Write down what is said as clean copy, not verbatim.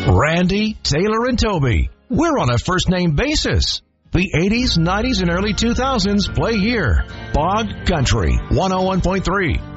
Randy, Taylor, and Toby. We're on a first-name basis. The 80s, 90s, and early 2000s play here. Bog Country 101.3.